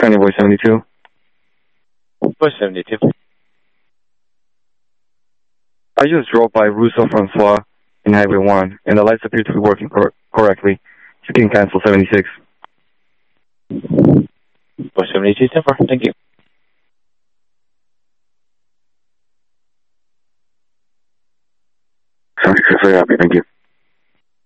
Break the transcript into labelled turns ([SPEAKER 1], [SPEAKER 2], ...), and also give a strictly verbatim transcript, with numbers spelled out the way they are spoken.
[SPEAKER 1] Convoy seventy-two.
[SPEAKER 2] Voice seventy-two.
[SPEAKER 1] I just drove by Russo Francois in Highway one, and the lights appear to be working cor correctly. You can cancel seventy-six.
[SPEAKER 2] Voice seventy-two, ten four. Thank you.
[SPEAKER 1] seventy-six, very happy. Thank you.